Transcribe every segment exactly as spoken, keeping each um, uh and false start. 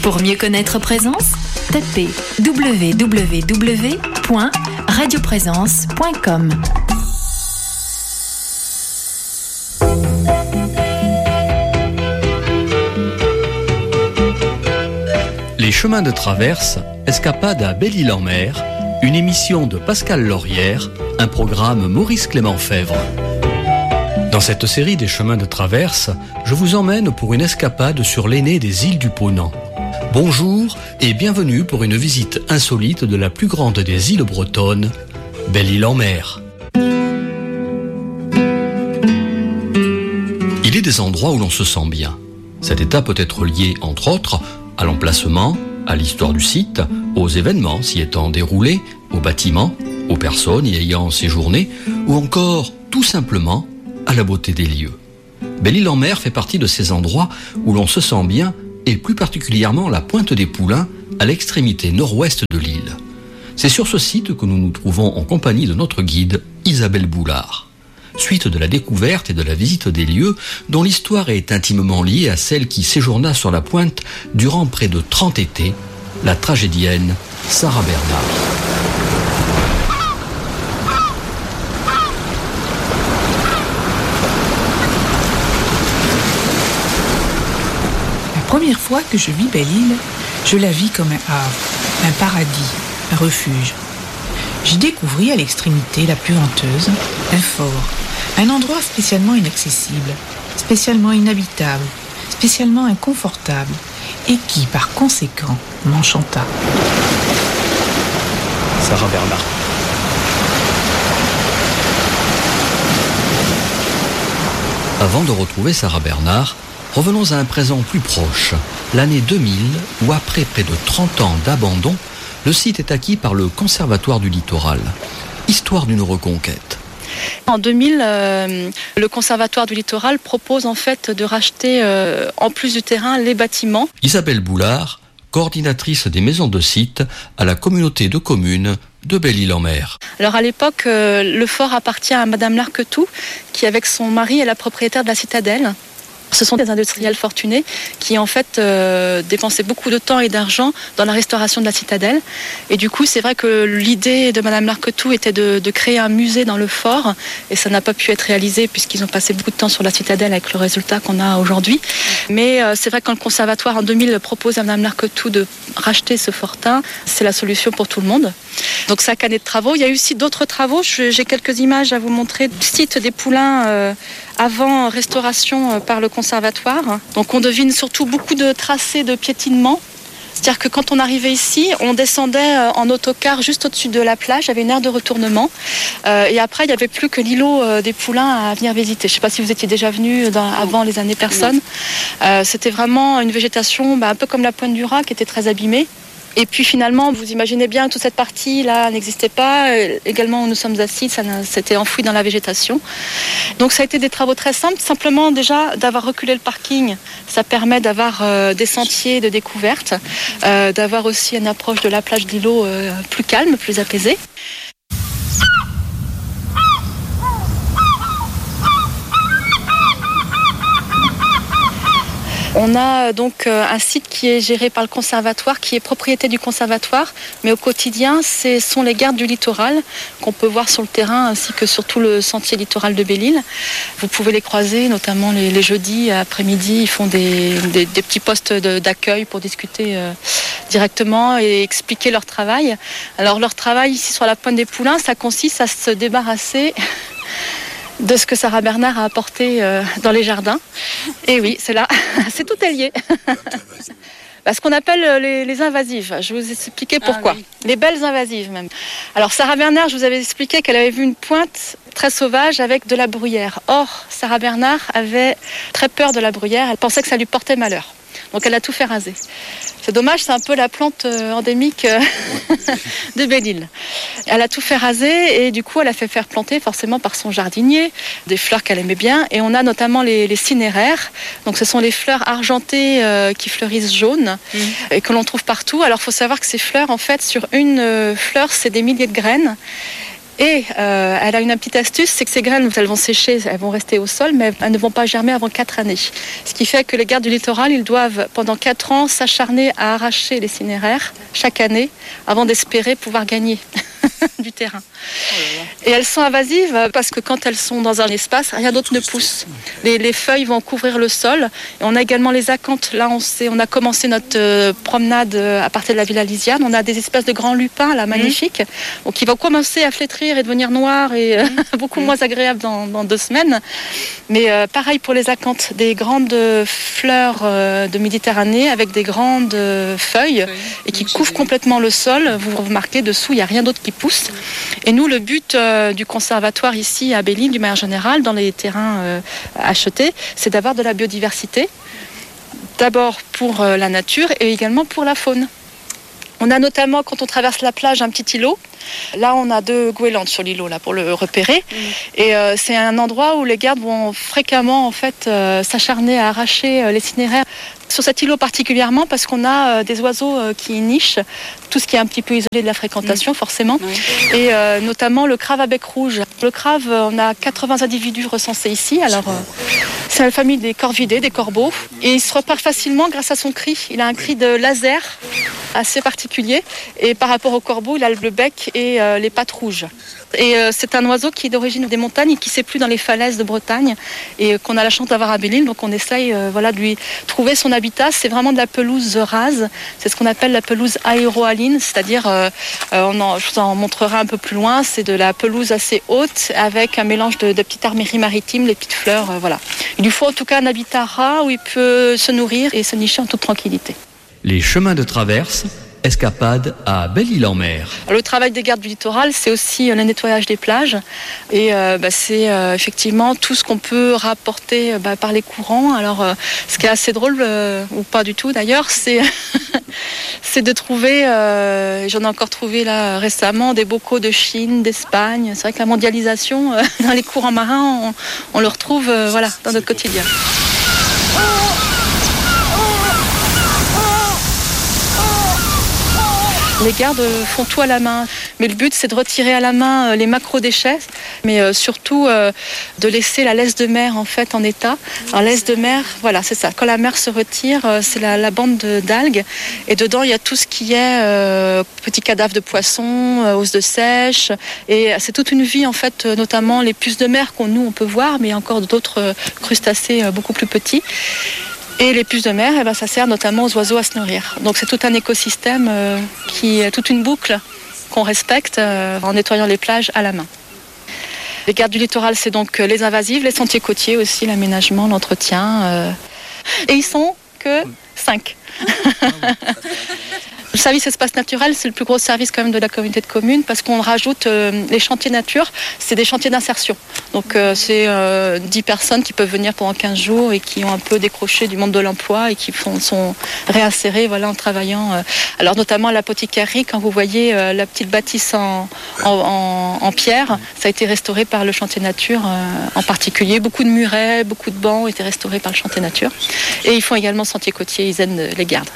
Pour mieux connaître Présence, tapez w w w point radio présence point com. Les chemins de traverse, escapade à Belle-Île-en-Mer, une émission de Pascal Laurière, un programme Maurice Clément Fèvre. Dans cette série des chemins de traverse, je vous emmène pour une escapade sur l'aînée des îles du Ponant. Bonjour et bienvenue pour une visite insolite de la plus grande des îles bretonnes, Belle-Île-en-Mer. Il est des endroits où l'on se sent bien. Cet état peut être lié, entre autres, à l'emplacement, à l'histoire du site, aux événements s'y étant déroulés, aux bâtiments, aux personnes y ayant séjourné, ou encore, tout simplement, à la beauté des lieux. Belle-Île-en-Mer fait partie de ces endroits où l'on se sent bien, et plus particulièrement la Pointe des Poulains, à l'extrémité nord-ouest de l'île. C'est sur ce site que nous nous trouvons en compagnie de notre guide, Isabelle Boulard. Suite de la découverte et de la visite des lieux dont l'histoire est intimement liée à celle qui séjourna sur la pointe durant près de trente étés, la tragédienne Sarah Bernard. La première fois que je vis Belle-Île, je la vis comme un havre, un paradis, un refuge. J'y découvris à l'extrémité la plus venteuse un fort, un endroit spécialement inaccessible, spécialement inhabitable, spécialement inconfortable, et qui, par conséquent, m'enchanta. Sarah Bernard. Avant de retrouver Sarah Bernard, revenons à un présent plus proche, l'année deux mille, où après près de trente ans d'abandon, le site est acquis par le Conservatoire du Littoral. Histoire d'une reconquête. En deux mille, euh, le Conservatoire du Littoral propose en fait de racheter, euh, en plus du terrain, les bâtiments. Isabelle Boulard, coordinatrice des maisons de site à la communauté de communes de Belle-Île-en-Mer. Alors à l'époque, euh, le fort appartient à Madame Larquetout, qui avec son mari est la propriétaire de la citadelle. Ce sont des industriels fortunés qui en fait euh, dépensaient beaucoup de temps et d'argent dans la restauration de la citadelle. Et du coup, c'est vrai que l'idée de Madame Larquetout était de, de créer un musée dans le fort, et ça n'a pas pu être réalisé puisqu'ils ont passé beaucoup de temps sur la citadelle avec le résultat qu'on a aujourd'hui. Mais euh, c'est vrai que quand le conservatoire en deux mille propose à Madame Larquetout de racheter ce fortin, c'est la solution pour tout le monde. Donc cinq années de travaux. Il y a eu aussi d'autres travaux. Je, j'ai quelques images à vous montrer du site des Poulains euh, avant restauration euh, par le conservatoire. Donc on devine surtout beaucoup de tracés de piétinement. C'est-à-dire que quand on arrivait ici, on descendait en autocar juste au-dessus de la plage. Il y avait une aire de retournement. Euh, et après, il n'y avait plus que l'îlot euh, des Poulains à venir visiter. Je ne sais pas si vous étiez déjà venu dans, avant les années personnes. Euh, c'était vraiment une végétation bah, un peu comme la Pointe du Raz qui était très abîmée. Et puis finalement, vous imaginez bien que toute cette partie-là n'existait pas. Également, où nous sommes assis, ça s'était enfoui dans la végétation. Donc ça a été des travaux très simples. Simplement déjà d'avoir reculé le parking, ça permet d'avoir euh, des sentiers de découverte, euh, d'avoir aussi une approche de la plage d'îlot euh, plus calme, plus apaisée. On a donc un site qui est géré par le conservatoire, qui est propriété du conservatoire, mais au quotidien, ce sont les gardes du littoral qu'on peut voir sur le terrain ainsi que sur tout le sentier littoral de Belle-Île. Vous pouvez les croiser, notamment les, les jeudis après-midi, ils font des, des, des petits postes de, d'accueil pour discuter euh, directement et expliquer leur travail. Alors leur travail ici sur la Pointe des Poulains, ça consiste à se débarrasser de ce que Sarah Bernard a apporté euh, dans les jardins. Et oui, c'est là, c'est tout est lié. Bah, ce qu'on appelle les, les invasives. Je vais vous expliquer pourquoi. Ah, oui. Les belles invasives même. Alors Sarah Bernard, je vous avais expliqué qu'elle avait vu une pointe très sauvage avec de la bruyère. Or, Sarah Bernard avait très peur de la bruyère. Elle pensait que ça lui portait malheur. Donc elle a tout fait raser. C'est dommage, c'est un peu la plante euh, endémique euh, de Belle-Île. Elle a tout fait raser et du coup elle a fait faire planter forcément par son jardinier des fleurs qu'elle aimait bien. Et on a notamment les, les cinéraires. Donc ce sont les fleurs argentées euh, qui fleurissent jaunes mmh. et que l'on trouve partout. Alors il faut savoir que ces fleurs, en fait, sur une euh, fleur, c'est des milliers de graines. Et euh, elle a une petite astuce, c'est que ces graines, elles vont sécher, elles vont rester au sol, mais elles ne vont pas germer avant quatre années. Ce qui fait que les gardes du littoral, ils doivent pendant quatre ans s'acharner à arracher les cinéraires chaque année avant d'espérer pouvoir gagner du terrain. Et elles sont invasives parce que quand elles sont dans un espace, rien d'autre ne pousse. Les, les feuilles vont couvrir le sol. Et on a également les acanthes. Là, on, sait, on a commencé notre euh, promenade à partir de la Villa Lisiane. On a des espèces de grands lupins, là, magnifiques, mmh. donc, qui vont commencer à flétrir et devenir noirs et euh, beaucoup mmh. moins agréables dans, dans deux semaines. Mais euh, pareil pour les acanthes, des grandes fleurs euh, de Méditerranée avec des grandes euh, feuilles oui. et qui couvrent complètement le sol. Vous remarquez, dessous, il n'y a rien d'autre qui pousse. Et nous, le but euh, du conservatoire ici à Belle-Île, du manière générale, dans les terrains euh, achetés, c'est d'avoir de la biodiversité. D'abord pour euh, la nature et également pour la faune. On a notamment, quand on traverse la plage, un petit îlot. Là, on a deux goélandes sur l'îlot là, pour le repérer. Mmh. Et euh, c'est un endroit où les gardes vont fréquemment en fait, euh, s'acharner à arracher euh, les cinéraires. Sur cet îlot particulièrement, parce qu'on a euh, des oiseaux euh, qui y nichent, tout ce qui est un petit peu isolé de la fréquentation, mmh. forcément. Oui. Et euh, notamment le crave à bec rouge. Le crave, on a quatre-vingts individus recensés ici. Alors, euh, c'est la famille des corvidés, des corbeaux. Et il se repère facilement grâce à son cri. Il a un cri de laser assez particulier. Et par rapport au corbeau, il a le bec et euh, les pattes rouges. Et euh, c'est un oiseau qui est d'origine des montagnes et qui s'épluie dans les falaises de Bretagne et euh, qu'on a la chance d'avoir à Belle-Île. Donc on essaye euh, voilà, de lui trouver son habitat. C'est vraiment de la pelouse rase. C'est ce qu'on appelle la pelouse aérohaline, c'est-à-dire, euh, euh, on en, je vous en montrerai un peu plus loin, c'est de la pelouse assez haute avec un mélange de, de petites arméries maritimes, les petites fleurs. Euh, voilà. Il lui faut en tout cas un habitat ras où il peut se nourrir et se nicher en toute tranquillité. Les chemins de traverse, escapade à Belle-Île-en-Mer. Le travail des gardes du littoral, c'est aussi le nettoyage des plages. Et euh, bah, c'est euh, effectivement tout ce qu'on peut rapporter bah, par les courants. Alors, euh, ce qui est assez drôle, euh, ou pas du tout d'ailleurs, c'est, c'est de trouver, euh, j'en ai encore trouvé là récemment, des bocaux de Chine, d'Espagne. C'est vrai que la mondialisation, euh, dans les courants marins, on, on le retrouve euh, voilà, dans notre quotidien. Les gardes font tout à la main, mais le but c'est de retirer à la main les macro-déchets, mais euh, surtout euh, de laisser la laisse de mer en fait en état. Alors laisse de mer, voilà c'est ça. Quand la mer se retire, euh, c'est la, la bande de, d'algues et dedans il y a tout ce qui est euh, petits cadavres de poissons, euh, os de sèche et c'est toute une vie en fait, euh, notamment les puces de mer qu'on nous on peut voir, mais il y a encore d'autres euh, crustacés euh, beaucoup plus petits. Et les puces de mer, eh ben, ça sert notamment aux oiseaux à se nourrir. Donc c'est tout un écosystème, euh, qui est toute une boucle qu'on respecte euh, en nettoyant les plages à la main. Les gardes du littoral, c'est donc les invasives, les sentiers côtiers aussi, l'aménagement, l'entretien. Euh... Et ils sont que cinq. Le service espace naturel, c'est le plus gros service quand même de la communauté de communes parce qu'on rajoute euh, les chantiers nature, c'est des chantiers d'insertion. Donc euh, c'est euh, dix personnes qui peuvent venir pendant quinze jours et qui ont un peu décroché du monde de l'emploi et qui font, sont réinsérés voilà, en travaillant. Euh. Alors notamment à l'apothicairie, quand vous voyez euh, la petite bâtisse en, en, en, en pierre, ça a été restauré par le chantier nature euh, en particulier. Beaucoup de murets, beaucoup de bancs ont été restaurés par le chantier nature. Et ils font également sentier côtier, ils aident les gardes.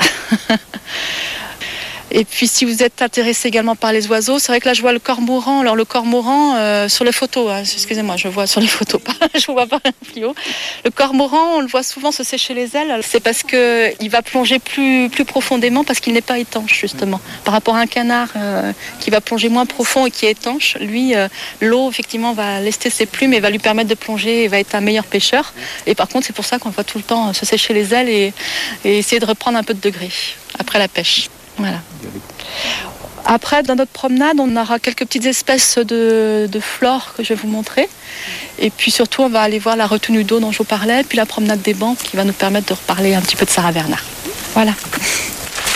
Et puis si vous êtes intéressé également par les oiseaux, c'est vrai que là je vois le cormoran. Alors le cormoran euh, sur les photos, hein, excusez-moi, je vois sur les photos, je ne vois pas un fluo. Le cormoran, on le voit souvent se sécher les ailes. C'est parce qu'il va plonger plus, plus profondément parce qu'il n'est pas étanche justement. Par rapport à un canard euh, qui va plonger moins profond et qui est étanche, lui, euh, l'eau effectivement va lester ses plumes et va lui permettre de plonger et va être un meilleur pêcheur. Et par contre c'est pour ça qu'on le voit tout le temps se sécher les ailes et, et essayer de reprendre un peu de degré après la pêche. Voilà. Après, dans notre promenade, on aura quelques petites espèces de, de flore que je vais vous montrer. Et puis surtout, on va aller voir la retenue d'eau dont je vous parlais, puis la promenade des bancs qui va nous permettre de reparler un petit peu de Sarah Bernard. Voilà.